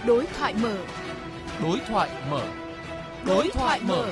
Đối thoại mở. Đối thoại mở. Đối thoại mở.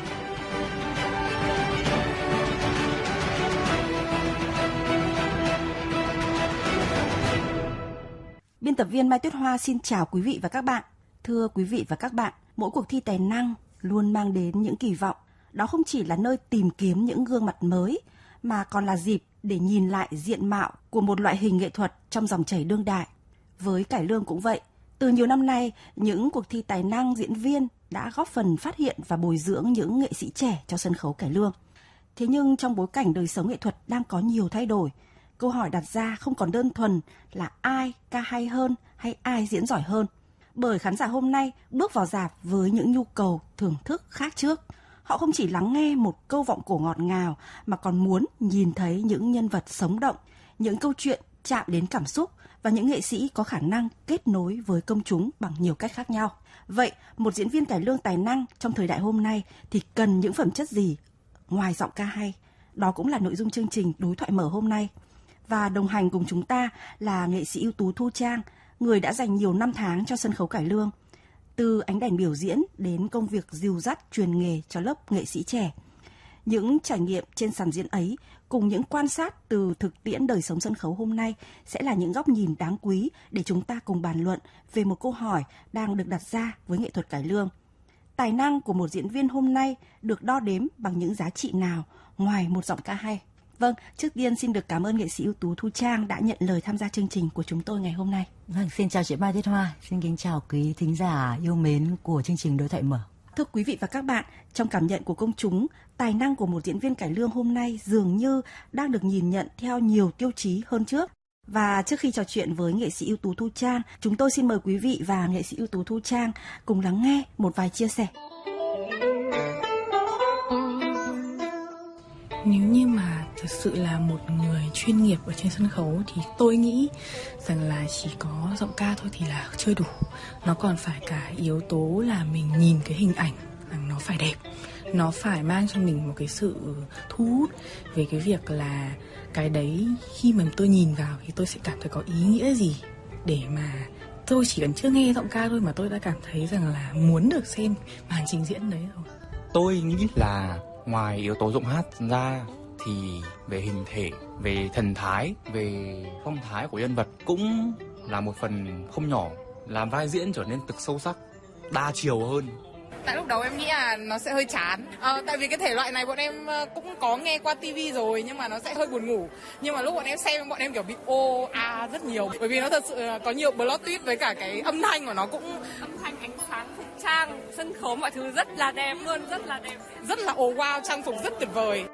Biên tập viên Mai Tuyết Hoa xin chào quý vị và các bạn. Thưa quý vị và các bạn, mỗi cuộc thi tài năng luôn mang đến những kỳ vọng. Đó không chỉ là nơi tìm kiếm những gương mặt mới, mà còn là dịp để nhìn lại diện mạo của một loại hình nghệ thuật trong dòng chảy đương đại. Với cải lương cũng vậy, từ nhiều năm nay, những cuộc thi tài năng diễn viên đã góp phần phát hiện và bồi dưỡng những nghệ sĩ trẻ cho sân khấu cải lương. Thế nhưng trong bối cảnh đời sống nghệ thuật đang có nhiều thay đổi, câu hỏi đặt ra không còn đơn thuần là ai ca hay hơn hay ai diễn giỏi hơn. Bởi khán giả hôm nay bước vào rạp với những nhu cầu thưởng thức khác trước. Họ không chỉ lắng nghe một câu vọng cổ ngọt ngào mà còn muốn nhìn thấy những nhân vật sống động, những câu chuyện chạm đến cảm xúc và những nghệ sĩ có khả năng kết nối với công chúng bằng nhiều cách khác nhau. Vậy, một diễn viên cải lương tài năng trong thời đại hôm nay thì cần những phẩm chất gì ngoài giọng ca hay? Đó cũng là nội dung chương trình Đối thoại mở hôm nay. Và đồng hành cùng chúng ta là nghệ sĩ ưu tú Thu Trang, người đã dành nhiều năm tháng cho sân khấu cải lương. Từ ánh đèn biểu diễn đến công việc dìu dắt truyền nghề cho lớp nghệ sĩ trẻ. Những trải nghiệm trên sàn diễn ấy cùng những quan sát từ thực tiễn đời sống sân khấu hôm nay sẽ là những góc nhìn đáng quý để chúng ta cùng bàn luận về một câu hỏi đang được đặt ra với nghệ thuật cải lương. Tài năng của một diễn viên hôm nay được đo đếm bằng những giá trị nào ngoài một giọng ca hay? Vâng, trước tiên xin được cảm ơn nghệ sĩ ưu tú Thu Trang đã nhận lời tham gia chương trình của chúng tôi ngày hôm nay. Vâng, xin chào chị Mai Tuyết Hoa, xin kính chào quý thính giả yêu mến của chương trình Đối thoại mở. Thưa quý vị và các bạn, trong cảm nhận của công chúng, tài năng của một diễn viên cải lương hôm nay dường như đang được nhìn nhận theo nhiều tiêu chí hơn trước. Và trước khi trò chuyện với nghệ sĩ ưu tú Thu Trang, chúng tôi xin mời quý vị và nghệ sĩ ưu tú Thu Trang cùng lắng nghe một vài chia sẻ. Nếu như mà thực sự là một người chuyên nghiệp ở trên sân khấu thì tôi nghĩ rằng là chỉ có giọng ca thôi thì là chưa đủ. Nó còn phải cả yếu tố là mình nhìn cái hình ảnh rằng nó phải đẹp. Nó phải mang cho mình một cái sự thu hút về cái việc là cái đấy khi mà tôi nhìn vào thì tôi sẽ cảm thấy có ý nghĩa gì. Để mà tôi chỉ cần chưa nghe giọng ca thôi mà tôi đã cảm thấy rằng là muốn được xem màn trình diễn đấy rồi. Tôi nghĩ là ngoài yếu tố giọng hát ra thì về hình thể, về thần thái, về phong thái của nhân vật cũng là một phần không nhỏ, làm vai diễn trở nên thực sâu sắc, đa chiều hơn. Tại lúc đầu em nghĩ là nó sẽ hơi chán, tại vì cái thể loại này bọn em cũng có nghe qua tivi rồi nhưng mà nó sẽ hơi buồn ngủ. Nhưng mà lúc bọn em xem bọn em kiểu bị rất nhiều, bởi vì nó thật sự có nhiều plot twist với cả cái âm thanh của nó cũng âm thanh, ánh sáng, phục trang, sân khấu mọi thứ rất là đẹp luôn, rất là đẹp, rất là wow, trang phục rất tuyệt vời.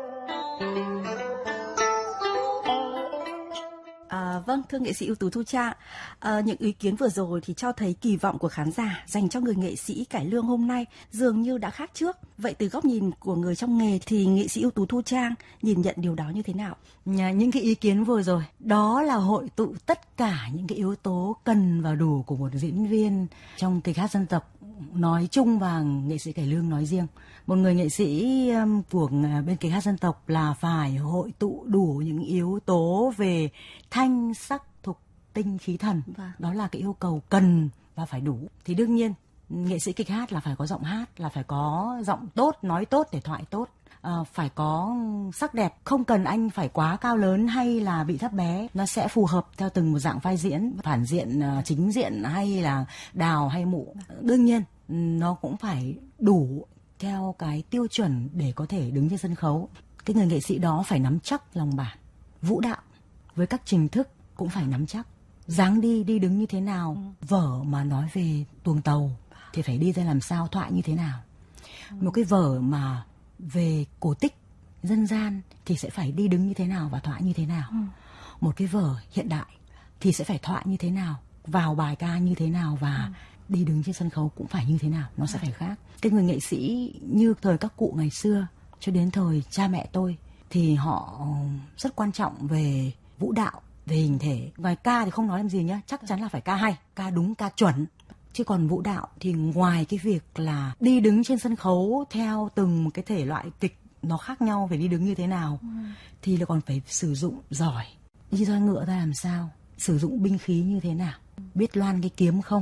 Vâng, thưa nghệ sĩ ưu tú Thu Trang, những ý kiến vừa rồi thì cho thấy kỳ vọng của khán giả dành cho người nghệ sĩ cải lương hôm nay dường như đã khác trước. Vậy từ góc nhìn của người trong nghề thì nghệ sĩ ưu tú Thu Trang nhìn nhận điều đó như thế nào? Những cái ý kiến vừa rồi, đó là hội tụ tất cả những cái yếu tố cần và đủ của một diễn viên trong kịch hát dân tộc nói chung và nghệ sĩ cải lương nói riêng. Một người nghệ sĩ của bên kịch hát dân tộc là phải hội tụ đủ những yếu tố về thanh, sắc, thục, tinh, khí thần. Đó là cái yêu cầu cần và phải đủ. Thì đương nhiên nghệ sĩ kịch hát là phải có giọng hát, là phải có giọng tốt, nói tốt để thoại tốt. Phải có sắc đẹp, không cần anh phải quá cao lớn hay là bị thấp bé, nó sẽ phù hợp theo từng một dạng vai diễn, phản diện, chính diện hay là đào hay mụ. Đương nhiên nó cũng phải đủ theo cái tiêu chuẩn để có thể đứng trên sân khấu. Cái người nghệ sĩ đó phải nắm chắc lòng bản, vũ đạo với các trình thức cũng phải nắm chắc, dáng đi đứng như thế nào. Vở mà nói về tuồng tàu thì phải đi ra làm sao, thoại như thế nào. Một cái vở mà về cổ tích dân gian thì sẽ phải đi đứng như thế nào và thoại như thế nào. Một cái vở hiện đại thì sẽ phải thoại như thế nào, vào bài ca như thế nào và đi đứng trên sân khấu cũng phải như thế nào, nó sẽ phải khác. Cái người nghệ sĩ như thời các cụ ngày xưa cho đến thời cha mẹ tôi thì họ rất quan trọng về vũ đạo, về hình thể. Ngoài ca thì không nói làm gì nhá, chắc chắn là phải ca hay, ca đúng, ca chuẩn. Chứ còn vũ đạo thì ngoài cái việc là đi đứng trên sân khấu theo từng một cái thể loại kịch nó khác nhau về đi đứng như thế nào, thì là còn phải sử dụng giỏi, đi roi ngựa ra làm sao, sử dụng binh khí như thế nào, biết loan cái kiếm không,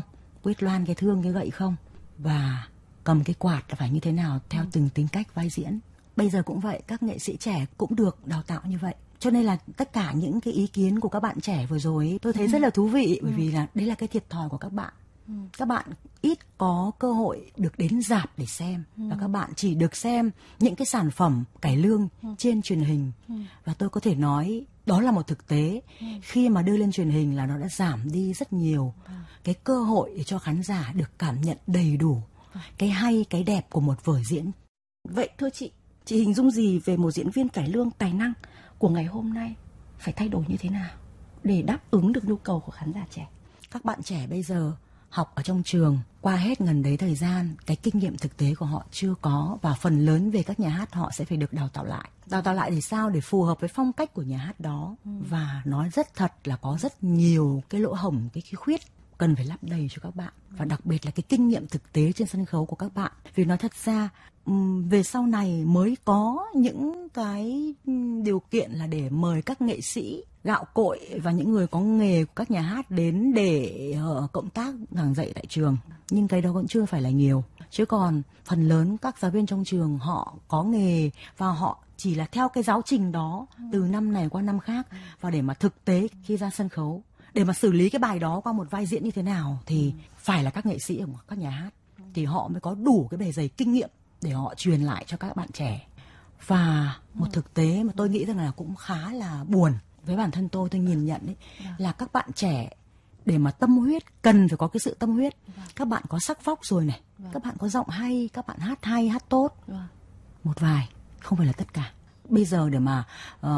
quyết loan cái thương cái gậy không, và cầm cái quạt là phải như thế nào theo từng tính cách vai diễn. Bây giờ cũng vậy, các nghệ sĩ trẻ cũng được đào tạo như vậy. Cho nên là tất cả những cái ý kiến của các bạn trẻ vừa rồi ấy, tôi thấy rất là thú vị, bởi vì là đấy là cái thiệt thòi của các bạn. Các bạn ít có cơ hội được đến rạp để xem, và các bạn chỉ được xem những cái sản phẩm cải lương trên truyền hình. Và tôi có thể nói đó là một thực tế. Khi mà đưa lên truyền hình là nó đã giảm đi rất nhiều cái cơ hội để cho khán giả được cảm nhận đầy đủ cái hay, cái đẹp của một vở diễn. Vậy thưa chị hình dung gì về một diễn viên cải lương tài năng của ngày hôm nay phải thay đổi như thế nào để đáp ứng được nhu cầu của khán giả trẻ? Các bạn trẻ bây giờ học ở trong trường qua hết ngần đấy thời gian, cái kinh nghiệm thực tế của họ chưa có, và phần lớn về các nhà hát họ sẽ phải được đào tạo lại. Đào tạo lại để sao? Để phù hợp với phong cách của nhà hát đó. Và nói rất thật là có rất nhiều cái lỗ hổng, cái khuyết cần phải lấp đầy cho các bạn, và đặc biệt là cái kinh nghiệm thực tế trên sân khấu của các bạn. Vì nói thật ra về sau này mới có những cái điều kiện là để mời các nghệ sĩ gạo cội và những người có nghề của các nhà hát đến để cộng tác giảng dạy tại trường. Nhưng cái đó cũng chưa phải là nhiều. Chứ còn phần lớn các giáo viên trong trường họ có nghề và họ chỉ là theo cái giáo trình đó từ năm này qua năm khác, và để mà thực tế khi ra sân khấu, để mà xử lý cái bài đó qua một vai diễn như thế nào thì phải là các nghệ sĩ ở các nhà hát, thì họ mới có đủ cái bề dày kinh nghiệm để họ truyền lại cho các bạn trẻ. Và một thực tế mà tôi nghĩ rằng là cũng khá là buồn với bản thân tôi nhìn nhận ấy, là các bạn trẻ để mà tâm huyết, cần phải có cái sự tâm huyết. Các bạn có sắc vóc rồi này, các bạn có giọng hay, các bạn hát hay, hát tốt. Một vài, không phải là tất cả. Bây giờ để mà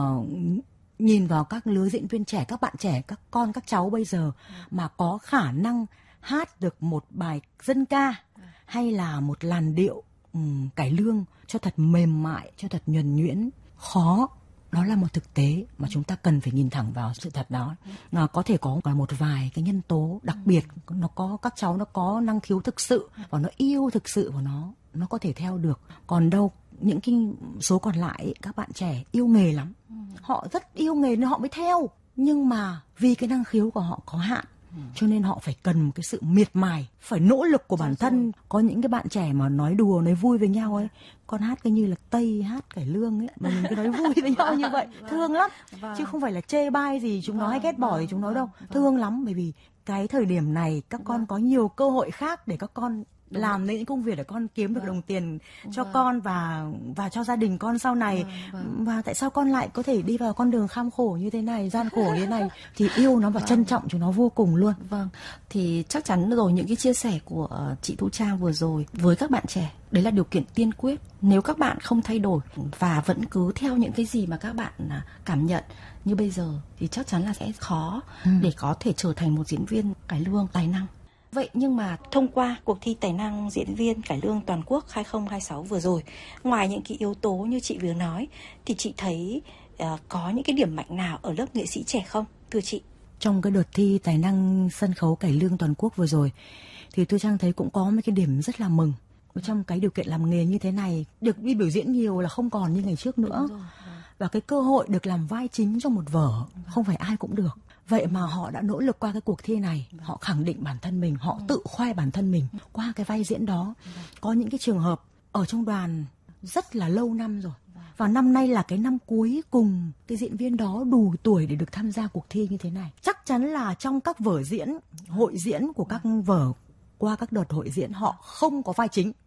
nhìn vào các lứa diễn viên trẻ, các bạn trẻ, các con, các cháu bây giờ mà có khả năng hát được một bài dân ca hay là một làn điệu cải lương cho thật mềm mại, cho thật nhuần nhuyễn, khó. Đó là một thực tế mà chúng ta cần phải nhìn thẳng vào sự thật đó. Có thể có một vài cái nhân tố đặc biệt, nó có các cháu nó có năng khiếu thực sự và nó yêu thực sự và nó có thể theo được. Còn đâu những cái số còn lại các bạn trẻ yêu nghề lắm, họ rất yêu nghề nên họ mới theo, nhưng mà vì cái năng khiếu của họ có hạn, cho nên họ phải cần một cái sự miệt mài, phải nỗ lực của bản thân. Có những cái bạn trẻ mà nói đùa, nói vui với nhau ấy, con hát cái như là Tây hát cải lương ấy, mà mình cứ nói vui với nhau như vậy, thương lắm. Chứ không phải là chê bai gì chúng nó hay ghét bỏ gì chúng nó đâu, thương lắm. Bởi vì cái thời điểm này các con có nhiều cơ hội khác để các con làm những công việc để con kiếm được đồng tiền cho con và cho gia đình con sau này. Và tại sao con lại có thể đi vào con đường kham khổ như thế này, gian khổ như thế này, thì yêu nó và trân trọng chúng nó vô cùng luôn. Vâng, thì chắc chắn rồi, những cái chia sẻ của chị Thu Trang vừa rồi với các bạn trẻ, đấy là điều kiện tiên quyết. Nếu các bạn không thay đổi và vẫn cứ theo những cái gì mà các bạn cảm nhận như bây giờ thì chắc chắn là sẽ khó để có thể trở thành một diễn viên cải lương tài năng. Vậy nhưng mà thông qua cuộc thi tài năng diễn viên cải lương toàn quốc 2026 vừa rồi, ngoài những cái yếu tố như chị vừa nói, thì chị thấy có những cái điểm mạnh nào ở lớp nghệ sĩ trẻ không, thưa chị? Trong cái đợt thi tài năng sân khấu cải lương toàn quốc vừa rồi thì tôi Trang thấy cũng có mấy cái điểm rất là mừng. Trong cái điều kiện làm nghề như thế này, được đi biểu diễn nhiều là không còn như ngày trước nữa. Và cái cơ hội được làm vai chính trong một vở không phải ai cũng được. Vậy mà họ đã nỗ lực qua cái cuộc thi này, họ khẳng định bản thân mình, họ tự khoe bản thân mình qua cái vai diễn đó. Có những cái trường hợp ở trong đoàn rất là lâu năm rồi, và năm nay là cái năm cuối cùng cái diễn viên đó đủ tuổi để được tham gia cuộc thi như thế này. Chắc chắn là trong các vở diễn, hội diễn của các vở qua các đợt hội diễn, họ không có vai chính.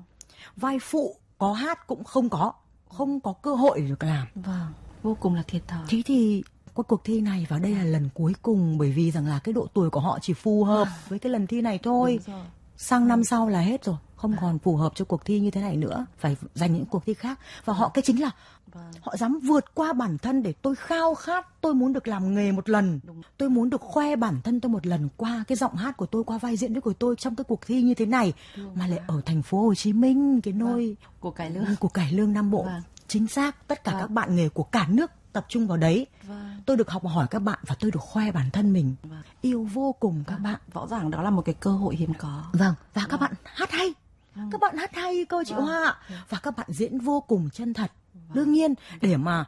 Vai phụ có hát cũng không có cơ hội để được làm. Vô cùng là thiệt thòi. Thế thì qua cuộc thi này, và đây là lần cuối cùng, bởi vì rằng là cái độ tuổi của họ chỉ phù hợp với cái lần thi này thôi. Sang năm sau là hết rồi, không còn phù hợp cho cuộc thi như thế này nữa, phải dành những cuộc thi khác. Và họ cái chính là họ dám vượt qua bản thân để tôi khao khát, tôi muốn được làm nghề một lần, tôi muốn được khoe bản thân tôi một lần qua cái giọng hát của tôi, qua vai diễn của tôi trong cái cuộc thi như thế này, mà lại ở thành phố Hồ Chí Minh, cái nôi của cải lương Nam Bộ. Chính xác, tất cả các bạn nghề của cả nước tập trung vào đấy. Tôi được học hỏi các bạn và tôi được khoe bản thân mình. Yêu vô cùng các bạn. Rõ ràng đó là một cái cơ hội hiếm có. Và các bạn hát hay. Các bạn hát hay cơ chị Hoa ạ. Và các bạn diễn vô cùng chân thật. Đương nhiên để mà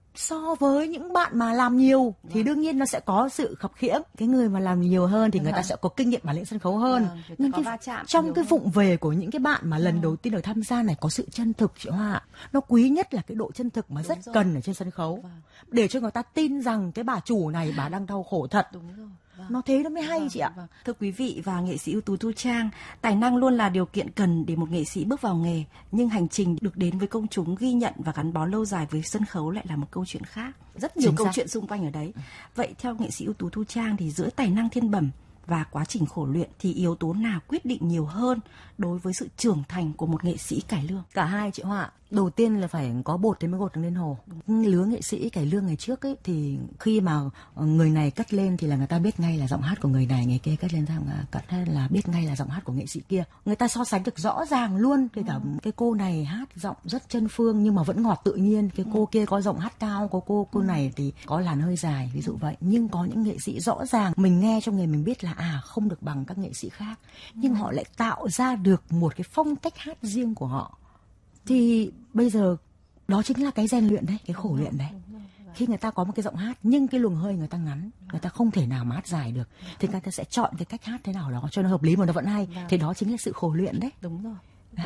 so với những bạn mà làm nhiều thì đương nhiên nó sẽ có sự khập khiễng. Cái người mà làm nhiều hơn thì người ta sẽ có kinh nghiệm bản lĩnh sân khấu hơn. Nhưng trong cái vụng về của những cái bạn mà lần đầu tiên được tham gia này có sự chân thực, chị Hoa. Nó quý nhất là cái độ chân thực mà rất cần ở trên sân khấu. Để cho người ta tin rằng cái bà chủ này bà đang đau khổ thật. Nó thế nó mới hay chị ạ. Thưa quý vị và nghệ sĩ ưu tú Thu Trang, tài năng luôn là điều kiện cần để một nghệ sĩ bước vào nghề, nhưng hành trình được đến với công chúng ghi nhận và gắn bó lâu dài với sân khấu lại là một câu chuyện khác. Rất nhiều câu chuyện xung quanh ở đấy. Vậy theo nghệ sĩ ưu tú Thu Trang thì giữa tài năng thiên bẩm và quá trình khổ luyện thì yếu tố nào quyết định nhiều hơn đối với sự trưởng thành của một nghệ sĩ cải lương? Cả hai chị Hoa. Đầu tiên là phải có bột thì mới gột được lên hồ. Lứa nghệ sĩ cải lương ngày trước ấy thì khi mà người này cất lên thì là người ta biết ngay là giọng hát của người này, người kia cất lên là biết ngay là giọng hát của nghệ sĩ kia. Người ta so sánh được rõ ràng luôn. Kể cả cái cô này hát giọng rất chân phương nhưng mà vẫn ngọt tự nhiên, cái cô kia có giọng hát cao, có cô này thì có làn hơi dài, ví dụ vậy. Nhưng có những nghệ sĩ rõ ràng mình nghe trong nghề mình biết là không được bằng các nghệ sĩ khác, nhưng họ lại tạo ra được một cái phong cách hát riêng của họ. Thì bây giờ đó chính là cái rèn luyện đấy, cái khổ luyện đấy. Khi người ta có một cái giọng hát nhưng cái luồng hơi người ta ngắn, người ta không thể nào mà hát dài được, thì người ta sẽ chọn cái cách hát thế nào đó cho nó hợp lý mà nó vẫn hay. Thì đó chính là sự khổ luyện đấy. Đúng rồi.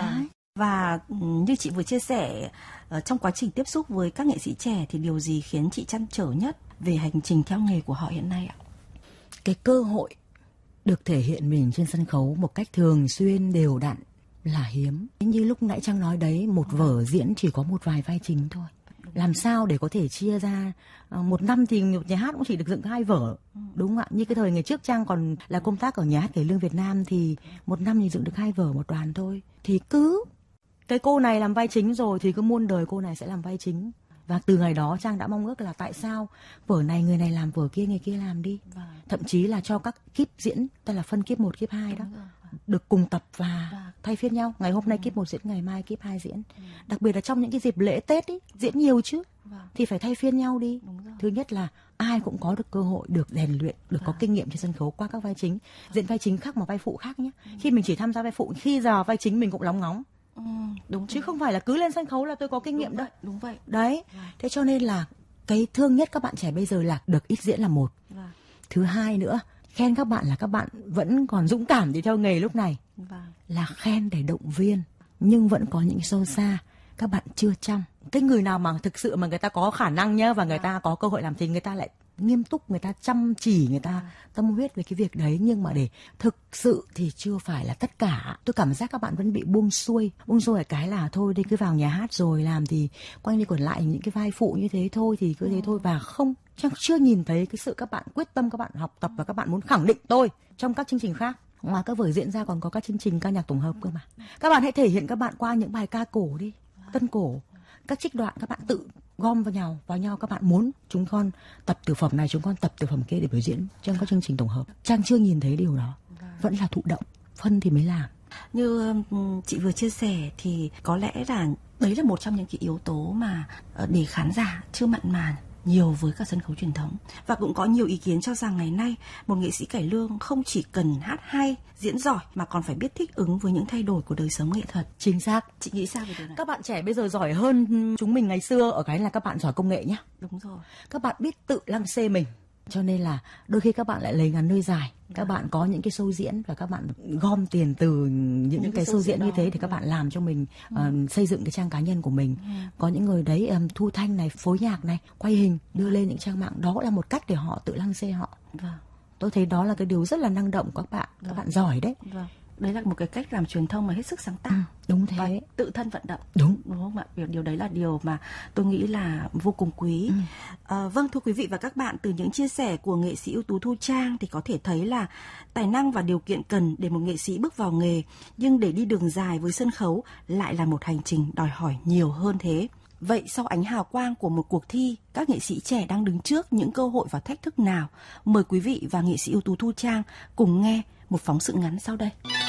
Và như chị vừa chia sẻ, trong quá trình tiếp xúc với các nghệ sĩ trẻ thì điều gì khiến chị trăn trở nhất về hành trình theo nghề của họ hiện nay ạ? Cái cơ hội được thể hiện mình trên sân khấu một cách thường xuyên đều đặn là hiếm. Như lúc nãy Trang nói đấy, một vở diễn chỉ có một vài vai chính thôi. Làm sao để có thể chia ra một năm thì một nhà hát cũng chỉ được dựng 2 vở, đúng không ạ? Như cái thời ngày trước Trang còn là công tác ở nhà hát cải lương Việt Nam thì một năm thì dựng được 2 vở một đoàn thôi. Thì cứ cái cô này làm vai chính rồi thì cứ muôn đời cô này sẽ làm vai chính. Và từ ngày đó Trang đã mong ước là tại sao vở này người này làm, vở kia người kia làm đi. Thậm chí là cho các kíp diễn, tức là phân kíp 1, kíp 2 đó, được cùng tập và thay phiên nhau. Ngày hôm nay kíp 1 diễn, ngày mai kíp 2 diễn. Đặc biệt là trong những cái dịp lễ Tết ý, diễn nhiều chứ, thì phải thay phiên nhau đi. Thứ nhất là ai cũng có được cơ hội được rèn luyện, được có kinh nghiệm trên sân khấu qua các vai chính. Diễn vai chính khác mà vai phụ khác nhé. Khi mình chỉ tham gia vai phụ, khi giờ vai chính mình cũng lóng ngóng. Đúng chứ không phải là cứ lên sân khấu là tôi có kinh nghiệm đâu. Đúng vậy. Đấy. Thế cho nên là cái thương nhất các bạn trẻ bây giờ là được ít diễn là một. Thứ hai nữa, khen các bạn là các bạn vẫn còn dũng cảm đi theo nghề lúc này. Là khen để động viên, nhưng vẫn có những sâu xa các bạn chưa chăm. Cái người nào mà thực sự mà người ta có khả năng nhá, và người ta có cơ hội làm thì người ta lại nghiêm túc, người ta chăm chỉ, người ta tâm huyết với cái việc đấy. Nhưng mà để thực sự thì chưa phải là tất cả. Tôi cảm giác các bạn vẫn bị buông xuôi ở cái là thôi đây cứ vào nhà hát rồi làm thì quanh đi quẩn lại những cái vai phụ như thế thôi, thì cứ thế thôi. Và không, chưa nhìn thấy cái sự các bạn quyết tâm, các bạn học tập và các bạn muốn khẳng định tôi trong các chương trình khác. Ngoài các vở diễn ra còn có các chương trình ca nhạc tổng hợp cơ mà. Các bạn hãy thể hiện các bạn qua những bài ca cổ đi, tân cổ, các trích đoạn các bạn tự gom vào nhau các bạn muốn chúng con tập tiểu phẩm này, chúng con tập tiểu phẩm kia để biểu diễn trong các chương trình tổng hợp. Trang chưa nhìn thấy điều đó, vẫn là thụ động, phân thì mới làm. Như chị vừa chia sẻ thì có lẽ là đấy là một trong những cái yếu tố mà để khán giả chưa mặn mà nhiều với các sân khấu truyền thống. Và cũng có nhiều ý kiến cho rằng ngày nay một nghệ sĩ cải lương không chỉ cần hát hay, diễn giỏi mà còn phải biết thích ứng với những thay đổi của đời sống nghệ thuật. Chính xác. Chị nghĩ sao về điều này? Các bạn trẻ bây giờ giỏi hơn chúng mình ngày xưa ở cái là các bạn giỏi công nghệ nhá. Đúng rồi. Các bạn biết tự lăng xê mình. Cho nên là đôi khi các bạn lại lấy ngắn nuôi dài. Các bạn có những cái show diễn và các bạn gom tiền từ những cái show diễn như thế thì các bạn làm cho mình xây dựng cái trang cá nhân của mình. Có những người đấy thu thanh này, phối nhạc này, quay hình, đưa lên những trang mạng. Đó là một cách để họ tự lăng xê họ. Tôi thấy đó là cái điều rất là năng động của các bạn. Các bạn giỏi đấy. Đấy là một cái cách làm truyền thông mà hết sức sáng tạo. Đúng thế. Và tự thân vận động. Đúng không ạ? Điều đấy là điều mà tôi nghĩ là vô cùng quý. Vâng, thưa quý vị và các bạn, từ những chia sẻ của nghệ sĩ ưu tú Thu Trang thì có thể thấy là tài năng và điều kiện cần để một nghệ sĩ bước vào nghề, nhưng để đi đường dài với sân khấu lại là một hành trình đòi hỏi nhiều hơn thế. Vậy sau ánh hào quang của một cuộc thi, các nghệ sĩ trẻ đang đứng trước những cơ hội và thách thức nào? Mời quý vị và nghệ sĩ ưu tú Thu Trang cùng nghe một phóng sự ngắn sau đây.